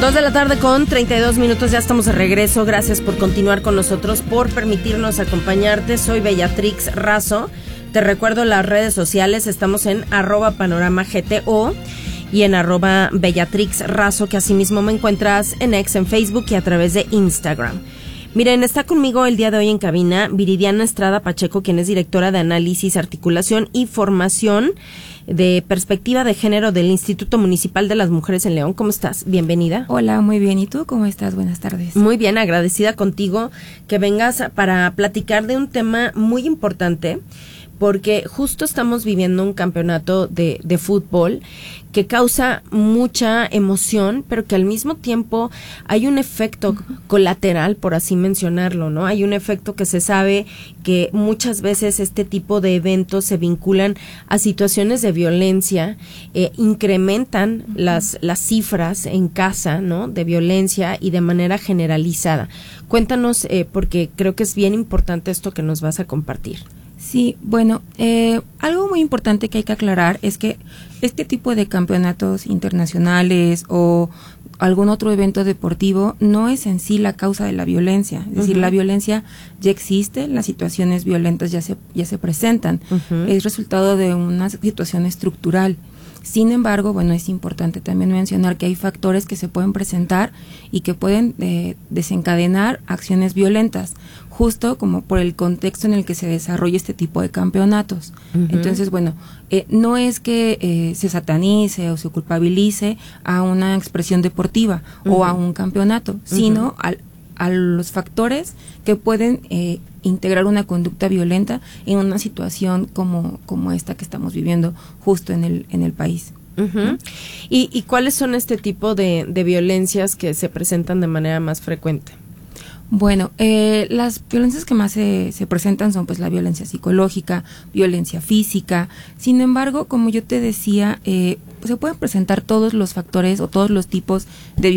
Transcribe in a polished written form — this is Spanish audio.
2:32 p.m, ya estamos de regreso. Gracias por continuar con nosotros, por permitirnos acompañarte. Soy Bellatrix Razo. Te recuerdo las redes sociales, estamos en @panoramagto y en @Bellatrix Razo, que asimismo me encuentras en X, en Facebook y a través de Instagram. Miren, está conmigo el día de hoy en cabina Viridiana Estrada Pacheco, quien es directora de Análisis, Articulación y Formación de Perspectiva de Género del Instituto Municipal de las Mujeres en León. ¿Cómo estás? Bienvenida. Hola, muy bien. ¿Y tú cómo estás? Buenas tardes. Muy bien, agradecida contigo que vengas para platicar de un tema muy importante, porque justo estamos viviendo un campeonato de fútbol que causa mucha emoción, pero que al mismo tiempo hay un efecto colateral, por así mencionarlo, ¿no? Hay un efecto que se sabe que muchas veces este tipo de eventos se vinculan a situaciones de violencia, incrementan las cifras en casa, ¿no? De violencia y de manera generalizada. Cuéntanos, porque creo que es bien importante esto que nos vas a compartir. Sí, bueno, algo muy importante que hay que aclarar es que este tipo de campeonatos internacionales o algún otro evento deportivo no es en sí la causa de la violencia. Es decir, la violencia ya existe, las situaciones violentas ya se presentan. Es resultado de una situación estructural. Sin embargo, bueno, es importante también mencionar que hay factores que se pueden presentar y que pueden desencadenar acciones violentas, justo como por el contexto en el que se desarrolla este tipo de campeonatos. Entonces, bueno, no es que se satanice o se culpabilice a una expresión deportiva o a un campeonato, sino a los factores que pueden integrar una conducta violenta en una situación como esta que estamos viviendo justo en el país. ¿No? ¿Y cuáles son este tipo de violencias que se presentan de manera más frecuente? Bueno, las violencias que más se presentan son pues la violencia psicológica, violencia física. Sin embargo, como yo te decía, se pueden presentar todos los factores o todos los tipos de